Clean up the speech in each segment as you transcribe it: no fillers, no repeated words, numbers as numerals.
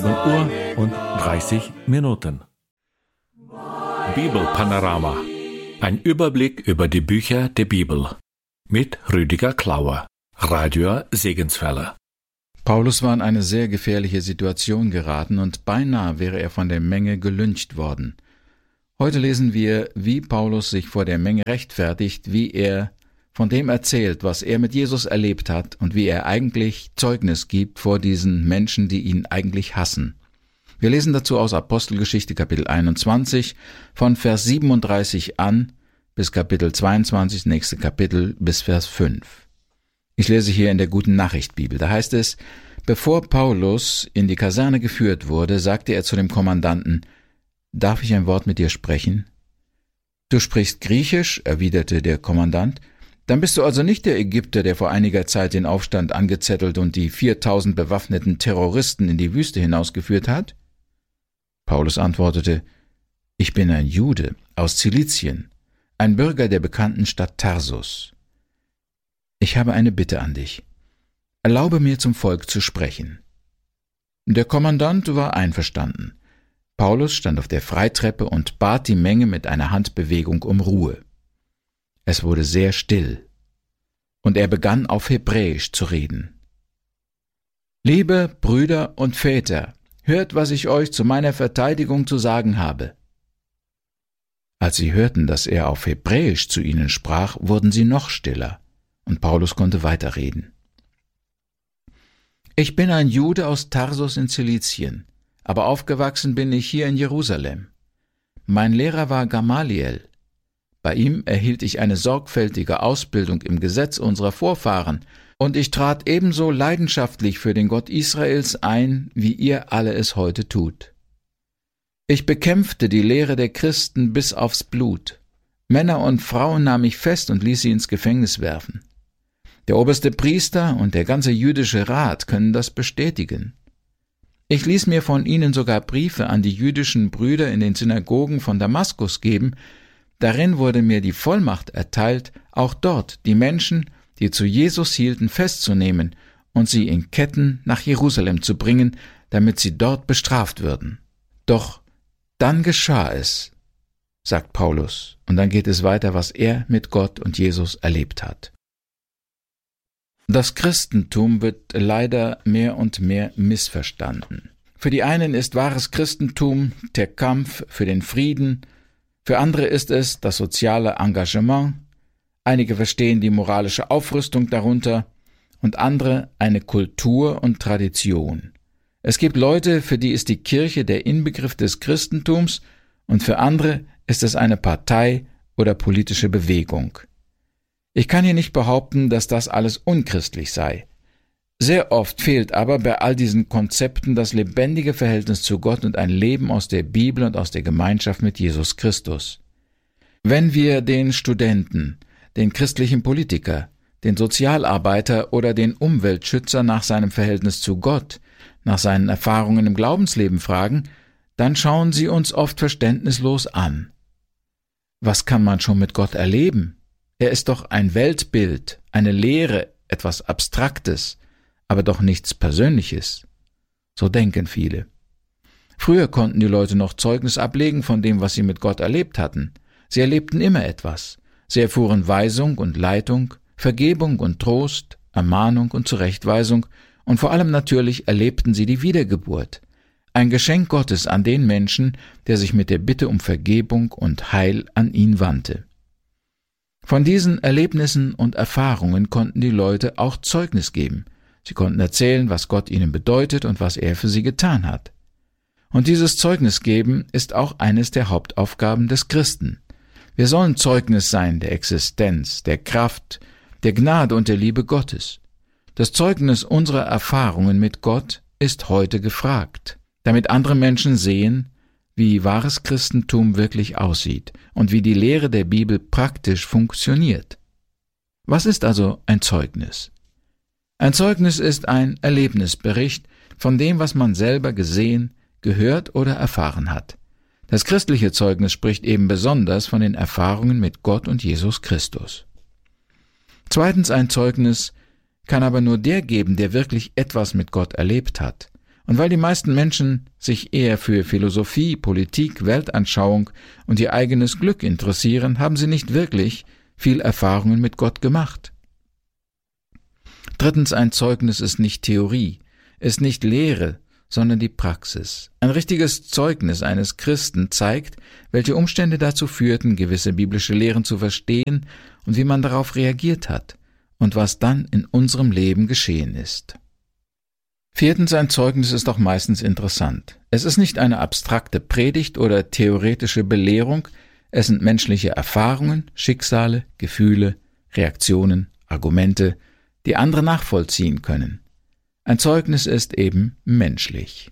7:30 Bibelpanorama. Ein Überblick über die Bücher der Bibel. Mit Rüdiger Klauer, Radio Segenswelle. Paulus war in eine sehr gefährliche Situation geraten und beinahe wäre er von der Menge gelyncht worden. Heute lesen wir, wie Paulus sich vor der Menge rechtfertigt, wie er von dem erzählt, was er mit Jesus erlebt hat und wie er eigentlich Zeugnis gibt vor diesen Menschen, die ihn eigentlich hassen. Wir lesen dazu aus Apostelgeschichte Kapitel 21 von Vers 37 an bis Kapitel 22, nächste Kapitel bis Vers 5. Ich lese hier in der Guten Nachricht Bibel. Da heißt es: Bevor Paulus in die Kaserne geführt wurde, sagte er zu dem Kommandanten: »Darf ich ein Wort mit dir sprechen?« »Du sprichst Griechisch«, erwiderte der Kommandant. »Dann bist du also nicht der Ägypter, der vor einiger Zeit den Aufstand angezettelt und die 4000 bewaffneten Terroristen in die Wüste hinausgeführt hat?« Paulus antwortete: »Ich bin ein Jude aus Zilizien, ein Bürger der bekannten Stadt Tarsus. Ich habe eine Bitte an dich. Erlaube mir, zum Volk zu sprechen.« Der Kommandant war einverstanden. Paulus stand auf der Freitreppe und bat die Menge mit einer Handbewegung um Ruhe. Es wurde sehr still, und er begann auf Hebräisch zu reden. »Liebe Brüder und Väter, hört, was ich euch zu meiner Verteidigung zu sagen habe.« Als sie hörten, dass er auf Hebräisch zu ihnen sprach, wurden sie noch stiller, und Paulus konnte weiterreden. »Ich bin ein Jude aus Tarsus in Zilizien, aber aufgewachsen bin ich hier in Jerusalem. Mein Lehrer war Gamaliel. Bei ihm erhielt ich eine sorgfältige Ausbildung im Gesetz unserer Vorfahren, und ich trat ebenso leidenschaftlich für den Gott Israels ein, wie ihr alle es heute tut. Ich bekämpfte die Lehre der Christen bis aufs Blut. Männer und Frauen nahm ich fest und ließ sie ins Gefängnis werfen. Der oberste Priester und der ganze jüdische Rat können das bestätigen. Ich ließ mir von ihnen sogar Briefe an die jüdischen Brüder in den Synagogen von Damaskus geben. Darin wurde mir die Vollmacht erteilt, auch dort die Menschen, die zu Jesus hielten, festzunehmen und sie in Ketten nach Jerusalem zu bringen, damit sie dort bestraft würden. Doch dann geschah es, sagt Paulus, und dann geht es weiter, was er mit Gott und Jesus erlebt hat. Das Christentum wird leider mehr und mehr missverstanden. Für die einen ist wahres Christentum der Kampf für den Frieden, für andere ist es das soziale Engagement, einige verstehen die moralische Aufrüstung darunter und andere eine Kultur und Tradition. Es gibt Leute, für die ist die Kirche der Inbegriff des Christentums und für andere ist es eine Partei oder politische Bewegung. Ich kann hier nicht behaupten, dass das alles unchristlich sei. Sehr oft fehlt aber bei all diesen Konzepten das lebendige Verhältnis zu Gott und ein Leben aus der Bibel und aus der Gemeinschaft mit Jesus Christus. Wenn wir den Studenten, den christlichen Politiker, den Sozialarbeiter oder den Umweltschützer nach seinem Verhältnis zu Gott, nach seinen Erfahrungen im Glaubensleben fragen, dann schauen sie uns oft verständnislos an. Was kann man schon mit Gott erleben? Er ist doch ein Weltbild, eine Lehre, etwas Abstraktes, aber doch nichts Persönliches. So denken viele. Früher konnten die Leute noch Zeugnis ablegen von dem, was sie mit Gott erlebt hatten. Sie erlebten immer etwas. Sie erfuhren Weisung und Leitung, Vergebung und Trost, Ermahnung und Zurechtweisung und vor allem natürlich erlebten sie die Wiedergeburt. Ein Geschenk Gottes an den Menschen, der sich mit der Bitte um Vergebung und Heil an ihn wandte. Von diesen Erlebnissen und Erfahrungen konnten die Leute auch Zeugnis geben. Sie konnten erzählen, was Gott ihnen bedeutet und was er für sie getan hat. Und dieses Zeugnisgeben ist auch eines der Hauptaufgaben des Christen. Wir sollen Zeugnis sein der Existenz, der Kraft, der Gnade und der Liebe Gottes. Das Zeugnis unserer Erfahrungen mit Gott ist heute gefragt, damit andere Menschen sehen, wie wahres Christentum wirklich aussieht und wie die Lehre der Bibel praktisch funktioniert. Was ist also ein Zeugnis? Ein Zeugnis ist ein Erlebnisbericht von dem, was man selber gesehen, gehört oder erfahren hat. Das christliche Zeugnis spricht eben besonders von den Erfahrungen mit Gott und Jesus Christus. Zweitens, ein Zeugnis kann aber nur der geben, der wirklich etwas mit Gott erlebt hat. Und weil die meisten Menschen sich eher für Philosophie, Politik, Weltanschauung und ihr eigenes Glück interessieren, haben sie nicht wirklich viel Erfahrungen mit Gott gemacht. Drittens, ein Zeugnis ist nicht Theorie, ist nicht Lehre, sondern die Praxis. Ein richtiges Zeugnis eines Christen zeigt, welche Umstände dazu führten, gewisse biblische Lehren zu verstehen und wie man darauf reagiert hat und was dann in unserem Leben geschehen ist. Viertens, ein Zeugnis ist auch meistens interessant. Es ist nicht eine abstrakte Predigt oder theoretische Belehrung, es sind menschliche Erfahrungen, Schicksale, Gefühle, Reaktionen, Argumente, die andere nachvollziehen können. Ein Zeugnis ist eben menschlich.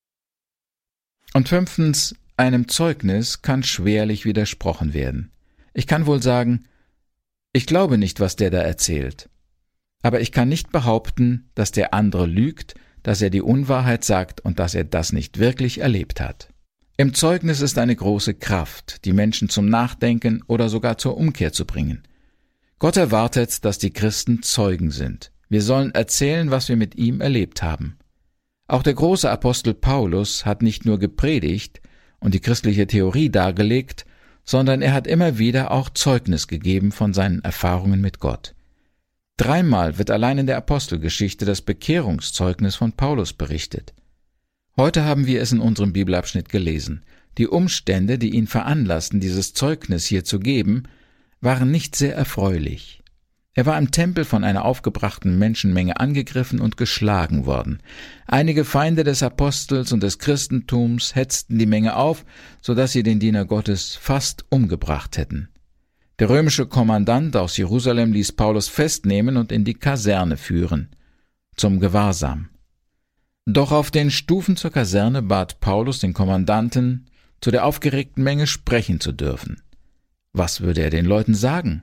Und fünftens, einem Zeugnis kann schwerlich widersprochen werden. Ich kann wohl sagen, ich glaube nicht, was der da erzählt. Aber ich kann nicht behaupten, dass der andere lügt, dass er die Unwahrheit sagt und dass er das nicht wirklich erlebt hat. Im Zeugnis ist eine große Kraft, die Menschen zum Nachdenken oder sogar zur Umkehr zu bringen. Gott erwartet, dass die Christen Zeugen sind. Wir sollen erzählen, was wir mit ihm erlebt haben. Auch der große Apostel Paulus hat nicht nur gepredigt und die christliche Theorie dargelegt, sondern er hat immer wieder auch Zeugnis gegeben von seinen Erfahrungen mit Gott. 3-mal wird allein in der Apostelgeschichte das Bekehrungszeugnis von Paulus berichtet. Heute haben wir es in unserem Bibelabschnitt gelesen. Die Umstände, die ihn veranlassten, dieses Zeugnis hier zu geben, waren nicht sehr erfreulich. Er war im Tempel von einer aufgebrachten Menschenmenge angegriffen und geschlagen worden. Einige Feinde des Apostels und des Christentums hetzten die Menge auf, sodass sie den Diener Gottes fast umgebracht hätten. Der römische Kommandant aus Jerusalem ließ Paulus festnehmen und in die Kaserne führen, zum Gewahrsam. Doch auf den Stufen zur Kaserne bat Paulus den Kommandanten, zu der aufgeregten Menge sprechen zu dürfen. Was würde er den Leuten sagen?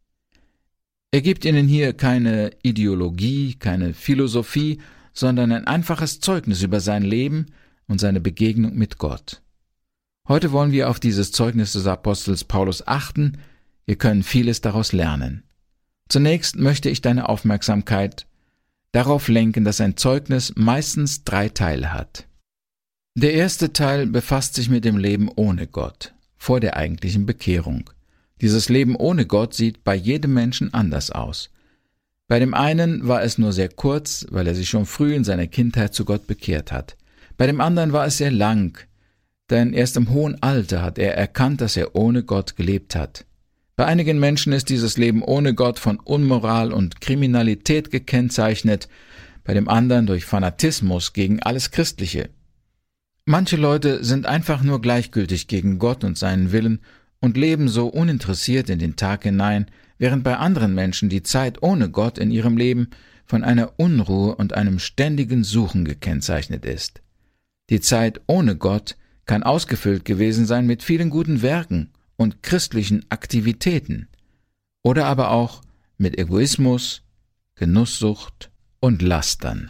Er gibt ihnen hier keine Ideologie, keine Philosophie, sondern ein einfaches Zeugnis über sein Leben und seine Begegnung mit Gott. Heute wollen wir auf dieses Zeugnis des Apostels Paulus achten. Wir können vieles daraus lernen. Zunächst möchte ich deine Aufmerksamkeit darauf lenken, dass ein Zeugnis meistens 3 Teile hat. Der erste Teil befasst sich mit dem Leben ohne Gott, vor der eigentlichen Bekehrung. Dieses Leben ohne Gott sieht bei jedem Menschen anders aus. Bei dem einen war es nur sehr kurz, weil er sich schon früh in seiner Kindheit zu Gott bekehrt hat. Bei dem anderen war es sehr lang, denn erst im hohen Alter hat er erkannt, dass er ohne Gott gelebt hat. Bei einigen Menschen ist dieses Leben ohne Gott von Unmoral und Kriminalität gekennzeichnet, bei dem anderen durch Fanatismus gegen alles Christliche. Manche Leute sind einfach nur gleichgültig gegen Gott und seinen Willen und leben so uninteressiert in den Tag hinein, während bei anderen Menschen die Zeit ohne Gott in ihrem Leben von einer Unruhe und einem ständigen Suchen gekennzeichnet ist. Die Zeit ohne Gott kann ausgefüllt gewesen sein mit vielen guten Werken und christlichen Aktivitäten oder aber auch mit Egoismus, Genusssucht und Lastern.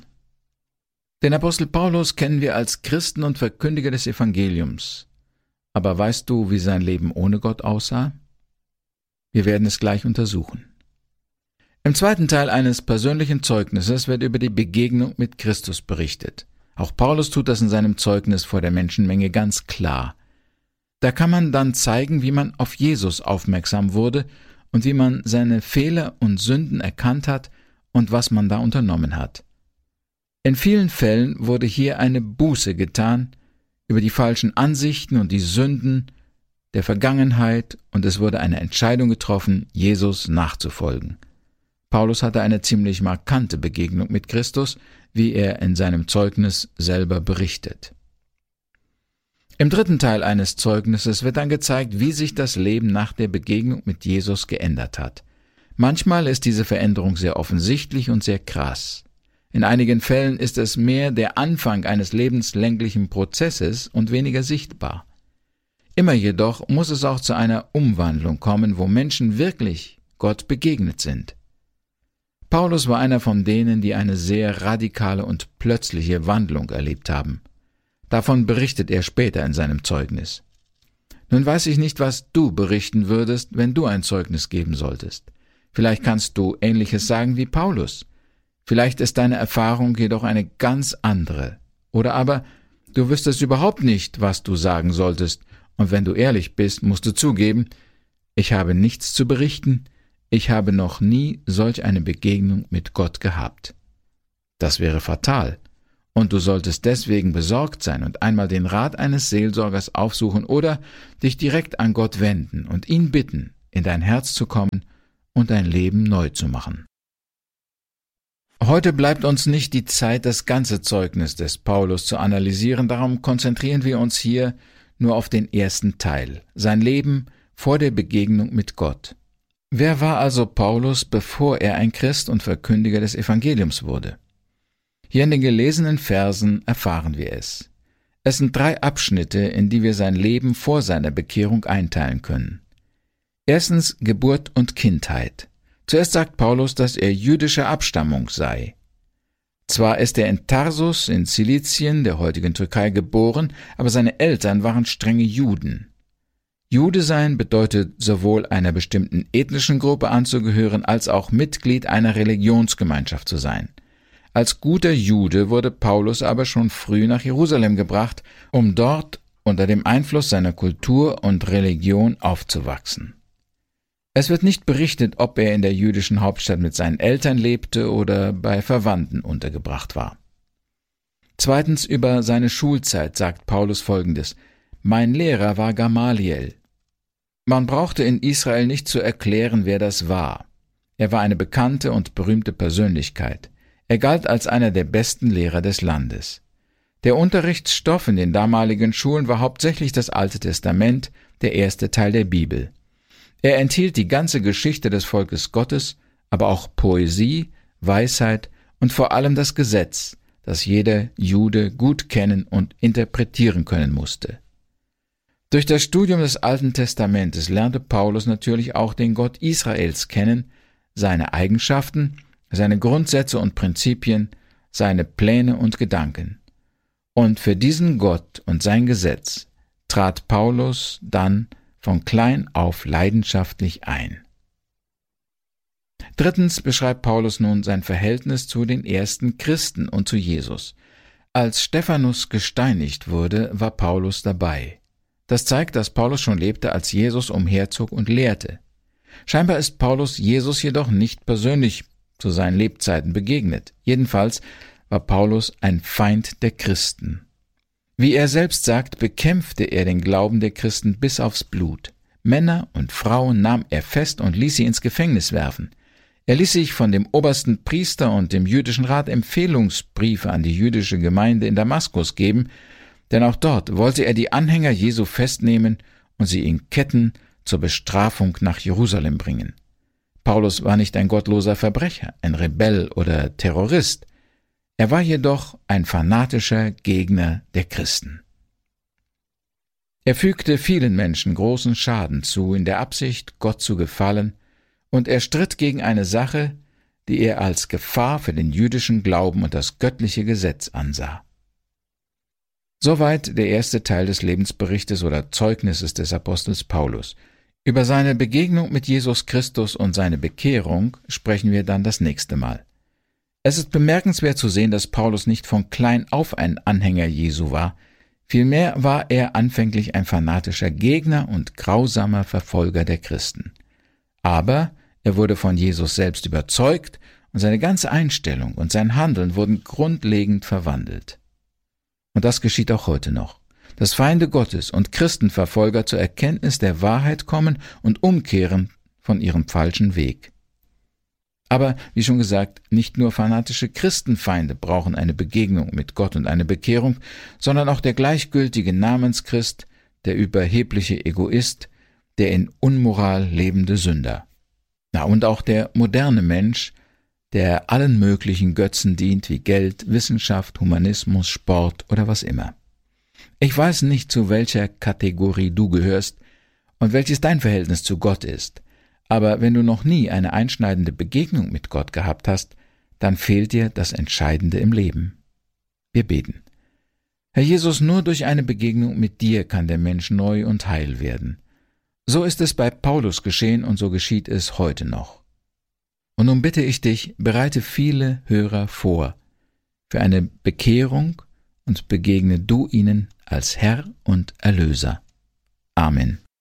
Den Apostel Paulus kennen wir als Christen und Verkündiger des Evangeliums. Aber weißt du, wie sein Leben ohne Gott aussah? Wir werden es gleich untersuchen. Im zweiten Teil eines persönlichen Zeugnisses wird über die Begegnung mit Christus berichtet. Auch Paulus tut das in seinem Zeugnis vor der Menschenmenge ganz klar. Da kann man dann zeigen, wie man auf Jesus aufmerksam wurde und wie man seine Fehler und Sünden erkannt hat und was man da unternommen hat. In vielen Fällen wurde hier eine Buße getan über die falschen Ansichten und die Sünden der Vergangenheit und es wurde eine Entscheidung getroffen, Jesus nachzufolgen. Paulus hatte eine ziemlich markante Begegnung mit Christus, wie er in seinem Zeugnis selber berichtet. Im dritten Teil eines Zeugnisses wird dann gezeigt, wie sich das Leben nach der Begegnung mit Jesus geändert hat. Manchmal ist diese Veränderung sehr offensichtlich und sehr krass. In einigen Fällen ist es mehr der Anfang eines lebenslänglichen Prozesses und weniger sichtbar. Immer jedoch muss es auch zu einer Umwandlung kommen, wo Menschen wirklich Gott begegnet sind. Paulus war einer von denen, die eine sehr radikale und plötzliche Wandlung erlebt haben. Davon berichtet er später in seinem Zeugnis. Nun weiß ich nicht, was du berichten würdest, wenn du ein Zeugnis geben solltest. Vielleicht kannst du Ähnliches sagen wie Paulus. Vielleicht ist deine Erfahrung jedoch eine ganz andere Oder aber, du wüsstest überhaupt nicht, was du sagen solltest, und wenn du ehrlich bist, musst du zugeben, ich habe nichts zu berichten, ich habe noch nie solch eine Begegnung mit Gott gehabt. Das wäre fatal, und du solltest deswegen besorgt sein und einmal den Rat eines Seelsorgers aufsuchen oder dich direkt an Gott wenden und ihn bitten, in dein Herz zu kommen und dein Leben neu zu machen. Heute bleibt uns nicht die Zeit, das ganze Zeugnis des Paulus zu analysieren, darum konzentrieren wir uns hier nur auf den ersten Teil, sein Leben vor der Begegnung mit Gott. Wer war also Paulus, bevor er ein Christ und Verkündiger des Evangeliums wurde? Hier in den gelesenen Versen erfahren wir es. Es sind 3 Abschnitte, in die wir sein Leben vor seiner Bekehrung einteilen können. Erstens Geburt und Kindheit. Zuerst sagt Paulus, dass er jüdischer Abstammung sei. Zwar ist er in Tarsus in Zilizien, der heutigen Türkei, geboren, aber seine Eltern waren strenge Juden. Jude sein bedeutet sowohl einer bestimmten ethnischen Gruppe anzugehören, als auch Mitglied einer Religionsgemeinschaft zu sein. Als guter Jude wurde Paulus aber schon früh nach Jerusalem gebracht, um dort unter dem Einfluss seiner Kultur und Religion aufzuwachsen. Es wird nicht berichtet, ob er in der jüdischen Hauptstadt mit seinen Eltern lebte oder bei Verwandten untergebracht war. Zweitens über seine Schulzeit sagt Paulus Folgendes: Mein Lehrer war Gamaliel. Man brauchte in Israel nicht zu erklären, wer das war. Er war eine bekannte und berühmte Persönlichkeit. Er galt als einer der besten Lehrer des Landes. Der Unterrichtsstoff in den damaligen Schulen war hauptsächlich das Alte Testament, der erste Teil der Bibel. Er enthielt die ganze Geschichte des Volkes Gottes, aber auch Poesie, Weisheit und vor allem das Gesetz, das jeder Jude gut kennen und interpretieren können musste. Durch das Studium des Alten Testamentes lernte Paulus natürlich auch den Gott Israels kennen, seine Eigenschaften, seine Grundsätze und Prinzipien, seine Pläne und Gedanken. Und für diesen Gott und sein Gesetz trat Paulus dann von klein auf leidenschaftlich ein. Drittens beschreibt Paulus nun sein Verhältnis zu den ersten Christen und zu Jesus. Als Stephanus gesteinigt wurde, war Paulus dabei. Das zeigt, dass Paulus schon lebte, als Jesus umherzog und lehrte. Scheinbar ist Paulus Jesus jedoch nicht persönlich zu seinen Lebzeiten begegnet. Jedenfalls war Paulus ein Feind der Christen. Wie er selbst sagt, bekämpfte er den Glauben der Christen bis aufs Blut. Männer und Frauen nahm er fest und ließ sie ins Gefängnis werfen. Er ließ sich von dem obersten Priester und dem jüdischen Rat Empfehlungsbriefe an die jüdische Gemeinde in Damaskus geben, denn auch dort wollte er die Anhänger Jesu festnehmen und sie in Ketten zur Bestrafung nach Jerusalem bringen. Paulus war nicht ein gottloser Verbrecher, ein Rebell oder Terrorist. Er war jedoch ein fanatischer Gegner der Christen. Er fügte vielen Menschen großen Schaden zu, in der Absicht, Gott zu gefallen, und er stritt gegen eine Sache, die er als Gefahr für den jüdischen Glauben und das göttliche Gesetz ansah. Soweit der erste Teil des Lebensberichtes oder Zeugnisses des Apostels Paulus. Über seine Begegnung mit Jesus Christus und seine Bekehrung sprechen wir dann das nächste Mal. Es ist bemerkenswert zu sehen, dass Paulus nicht von klein auf ein Anhänger Jesu war, vielmehr war er anfänglich ein fanatischer Gegner und grausamer Verfolger der Christen. Aber er wurde von Jesus selbst überzeugt und seine ganze Einstellung und sein Handeln wurden grundlegend verwandelt. Und das geschieht auch heute noch, dass Feinde Gottes und Christenverfolger zur Erkenntnis der Wahrheit kommen und umkehren von ihrem falschen Weg. Aber, wie schon gesagt, nicht nur fanatische Christenfeinde brauchen eine Begegnung mit Gott und eine Bekehrung, sondern auch der gleichgültige Namenschrist, der überhebliche Egoist, der in Unmoral lebende Sünder. Und auch der moderne Mensch, der allen möglichen Götzen dient, wie Geld, Wissenschaft, Humanismus, Sport oder was immer. Ich weiß nicht, zu welcher Kategorie du gehörst und welches dein Verhältnis zu Gott ist, aber wenn du noch nie eine einschneidende Begegnung mit Gott gehabt hast, dann fehlt dir das Entscheidende im Leben. Wir beten. Herr Jesus, nur durch eine Begegnung mit dir kann der Mensch neu und heil werden. So ist es bei Paulus geschehen und so geschieht es heute noch. Und nun bitte ich dich, bereite viele Hörer vor für eine Bekehrung und begegne du ihnen als Herr und Erlöser. Amen.